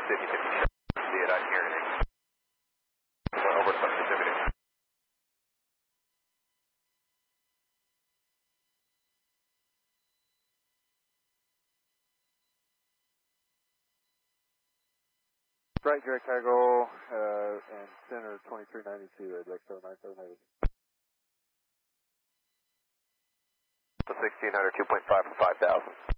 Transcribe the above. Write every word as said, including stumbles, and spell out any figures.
Pacific, see it, I hear anything. Over to Pacific. Right direct cargo, uh, and center twenty-three ninety-two, Red X nine seven eight. So sixteen hundred, two point five for five thousand.